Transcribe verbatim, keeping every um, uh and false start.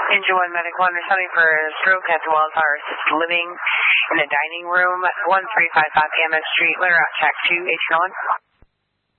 Engine one Medical understanding for stroke at the Wildfire Assisted Living in the dining room, one three five five Ammon Street, Layer out check two, eighteen oh one.